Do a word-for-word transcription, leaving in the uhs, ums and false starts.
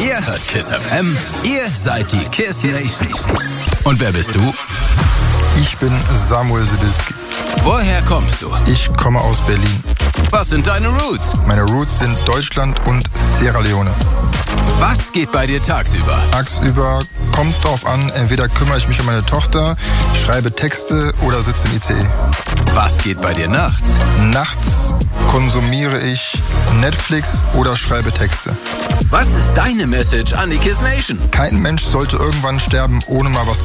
Ihr hört KISS F M, ihr seid die KISS Nation. Und wer bist du? Ich bin Samuel Sibilski. Woher kommst du? Ich komme aus Berlin. Was sind deine Roots? Meine Roots sind Deutschland und Sierra Leone. Was geht bei dir tagsüber? Tagsüber kommt drauf an, entweder kümmere ich mich um meine Tochter, schreibe Texte oder sitze im I C E. Was geht bei dir nachts? Nachts konsumiere ich Netflix oder schreibe Texte. Was ist deine Message an die KISS Nation? Kein Mensch sollte irgendwann sterben, ohne mal was